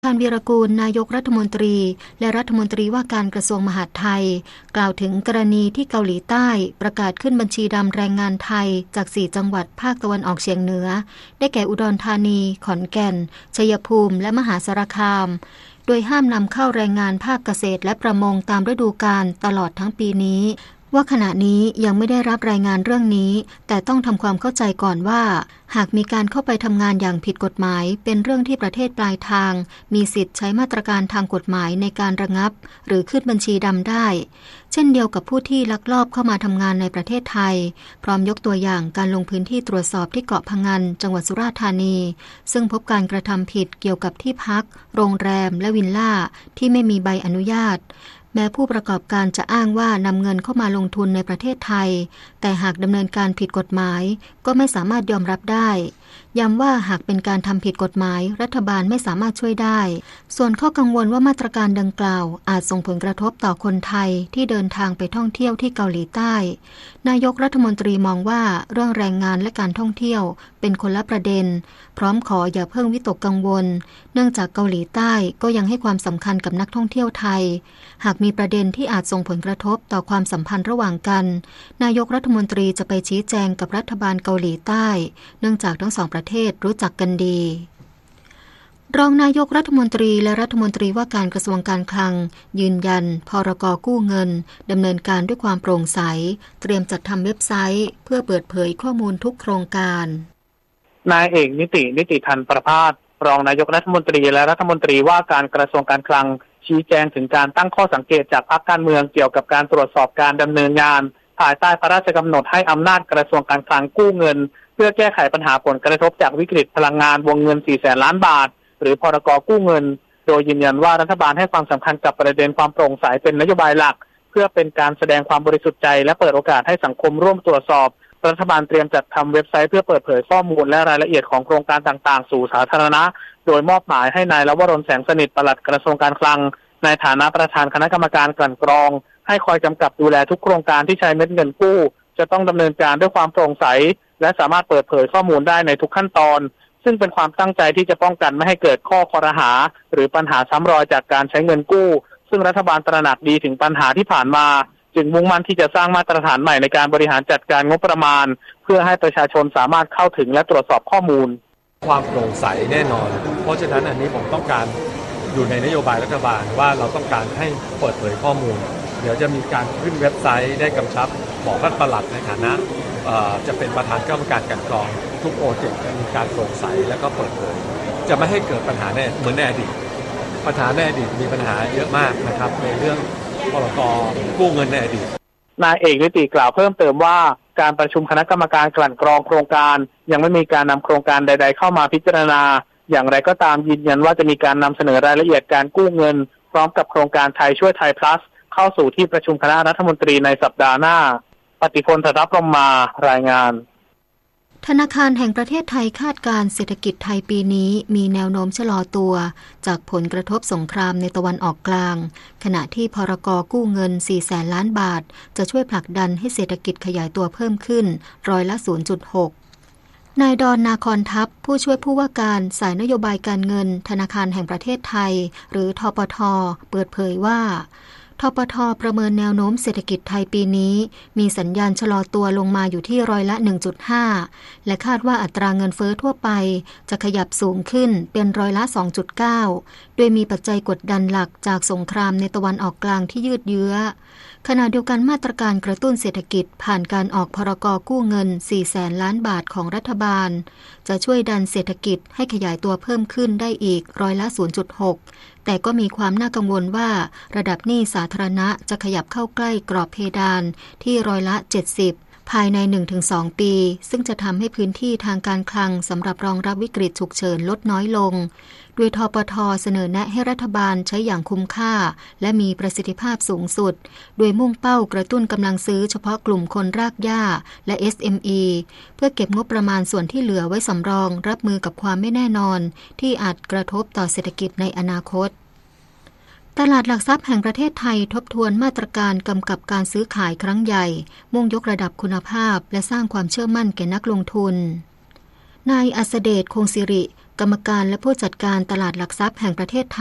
ชาญวีรกูลนายกรัฐมนตรีและรัฐมนตรีว่าการกระทรวงมหาดไทยกล่าวถึงกรณีที่เกาหลีใต้ประกาศขึ้นบัญชีดำแรงงานไทยจาก4จังหวัดภาคตะวันออกเฉียงเหนือได้แก่อุดรธานีขอนแก่นชัยภูมิและมหาสารคามโดยห้ามนำเข้าแรงงานภาคเกษตรและประมงตามฤดูกาลตลอดทั้งปีนี้ว่าขณะนี้ยังไม่ได้รับรายงานเรื่องนี้แต่ต้องทำความเข้าใจก่อนว่าหากมีการเข้าไปทำงานอย่างผิดกฎหมายเป็นเรื่องที่ประเทศปลายทางมีสิทธิ์ใช้มาตรการทางกฎหมายในการระงับหรือขึ้นบัญชีดำได้เช่นเดียวกับผู้ที่ลักลอบเข้ามาทำงานในประเทศไทยพร้อมยกตัวอย่างการลงพื้นที่ตรวจสอบที่เกาะพะงันจังหวัดสุราษฎร์ธานีซึ่งพบการกระทำผิดเกี่ยวกับที่พักโรงแรมและวิลล่าที่ไม่มีใบอนุญาตแม้ผู้ประกอบการจะอ้างว่านำเงินเข้ามาลงทุนในประเทศไทยแต่หากดำเนินการผิดกฎหมายก็ไม่สามารถยอมรับได้ย้ำว่าหากเป็นการทำผิดกฎหมายรัฐบาลไม่สามารถช่วยได้ส่วนข้อกังวลว่ามาตรการดังกล่าวอาจส่งผลกระทบต่อคนไทยที่เดินทางไปท่องเที่ยวที่เกาหลีใต้นายกรัฐมนตรีมองว่าเรื่องแรงงานและการท่องเที่ยวเป็นคนละประเด็นพร้อมขออย่าเพิ่งวิตกกังวลเนื่องจากเกาหลีใต้ก็ยังให้ความสำคัญกับนักท่องเที่ยวไทยหากมีประเด็นที่อาจส่งผลกระทบต่อความสัมพันธ์ระหว่างกันนายกรัฐมนตรีจะไปชี้แจงกับรัฐบาลเกาหลีใต้เนื่องจากทั้งสองประเทศรู้จักกันดีรองนายกรัฐมนตรีและรัฐมนตรีว่าการกระทรวงการคลังยืนยันพรก.กู้เงินดำเนินการด้วยความโปร่งใสเตรียมจัดทำเว็บไซต์เพื่อเปิดเผยข้อมูลทุกโครงการนายเอกนิติธันประภาสรองนายกรัฐมนตรีและรัฐมนตรีว่าการกระทรวงการคลังชี้แจงถึงการตั้งข้อสังเกตจากพรรคการเมืองเกี่ยวกับการตรวจสอบการดำเนินงานภายใต้พระราชกำหนดให้อำนาจกระทรวงการคลังกู้เงินเพื่อแก้ไขปัญหาผลกระทบจากวิกฤตพลังงานวงเงิน 400,000 ล้านบาทหรือพรก.กู้เงินโดยยืนยันว่ารัฐบาลให้ความสำคัญกับประเด็นความโปร่งใสเป็นนโยบายหลักเพื่อเป็นการแสดงความบริสุทธิ์ใจและเปิดโอกาสให้สังคมร่วมตรวจสอบรัฐบาลเตรียมจัดทำเว็บไซต์เพื่อเปิดเผยข้อมูลและรายละเอียดของโครงการต่างๆสู่สาธารณะโดยมอบหมายให้นายลวรน แสงสนิทปลัดกระทรวงการคลังในฐานะประธานคณะกรรมการกลั่นกรองให้คอยกำกับดูแลทุกโครงการที่ใช้เม็ดเงินกู้จะต้องดำเนินการด้วยความโปร่งใสและสามารถเปิดเผยข้อมูลได้ในทุกขั้นตอนซึ่งเป็นความตั้งใจที่จะป้องกันไม่ให้เกิดข้อคอรหาหรือปัญหาซ้ำรอยจากการใช้เงินกู้ซึ่งรัฐบาลตระหนักดีถึงปัญหาที่ผ่านมาจึงมุ่งมั่นที่จะสร้างมาตรฐานใหม่ในการบริหารจัดการงบประมาณเพื่อให้ประชาชนสามารถเข้าถึงและตรวจสอบข้อมูลความโปร่งใสแน่นอนเพราะฉะนั้นอันนี้ผมต้องการอยู่ในนโยบายรัฐบาลว่าเราต้องการให้เปิดเผยข้อมูลเดี๋ยวจะมีการขึ้นเว็บไซต์ได้กำชับบอกท่านปลัดในฐานะจะเป็นประธานคณะกรรมการกลั่นกรองทุกโปรเจกต์มีการโปร่งใสและก็เปิดเผยจะไม่ให้เกิดปัญหาเหมือนในอดีตปัญหาในอดีตมีปัญหาเยอะมากนะครับในเรื่องพรก.กู้เงินในอดีตนายเอกนิติกล่าวเพิ่มเติมว่าการประชุมคณะกรรมการกลั่นกรองโครงการยังไม่มีการนำโครงการใดๆเข้ามาพิจารณาอย่างไรก็ตามยืนยันว่าจะมีการนำเสนอรายละเอียดการกู้เงินพร้อมกับโครงการไทยช่วยไทย plus เข้าสู่ที่ประชุมคณะรัฐมนตรีในสัปดาห์หน้าปฏิพล ทัพพรหมมารายงานธนาคารแห่งประเทศไทยคาดการเศรษฐกิจไทยปีนี้มีแนวโน้มชะลอตัวจากผลกระทบสงครามในตะวันออกกลางขณะที่พรก.กู้เงิน 400,000 ล้านบาทจะช่วยผลักดันให้เศรษฐกิจขยายตัวเพิ่มขึ้นร้อยละ 0.6 นายดอน นาคอนทัพผู้ช่วยผู้ว่าการสายนโยบายการเงินธนาคารแห่งประเทศไทยหรือธปท.เปิดเผยว่าธปท.ประเมินแนวโน้มเศรษฐกิจไทยปีนี้มีสัญญาณชะลอตัวลงมาอยู่ที่ร้อยละ 1.5 และคาดว่าอัตราเงินเฟ้อทั่วไปจะขยับสูงขึ้นเป็นร้อยละ 2.9 โดยมีปัจจัยกดดันหลักจากสงครามในตะวันออกกลางที่ยืดเยื้อขณะเดียวกันมาตรการกระตุ้นเศรษฐกิจผ่านการออกพรก.กู้เงิน 400,000 ล้านบาทของรัฐบาลจะช่วยดันเศรษฐกิจให้ขยายตัวเพิ่มขึ้นได้อีกร้อยละ 0.6 แต่ก็มีความน่ากังวลว่าระดับหนี้สาธารณะจะขยับเข้าใกล้กรอบเพดานที่ร้อยละ 70 ภายใน 1-2 ปีซึ่งจะทำให้พื้นที่ทางการคลังสำหรับรองรับวิกฤตฉุกเฉินลดน้อยลงโดยธปท.เสนอแนะให้รัฐบาลใช้อย่างคุ้มค่าและมีประสิทธิภาพสูงสุดโดยมุ่งเป้ากระตุ้นกำลังซื้อเฉพาะกลุ่มคนรากหญ้าและ SME เพื่อเก็บงบประมาณส่วนที่เหลือไว้สำรองรับมือกับความไม่แน่นอนที่อาจกระทบต่อเศรษฐกิจในอนาคตตลาดหลักทรัพย์แห่งประเทศไทยทบทวนมาตรการกำกับการซื้อขายครั้งใหญ่มุ่งยกระดับคุณภาพและสร้างความเชื่อมั่นแก่นักลงทุนนายอัสเดช คงสิริกรรมการและผู้จัดการตลาดหลักทรัพย์แห่งประเทศไทย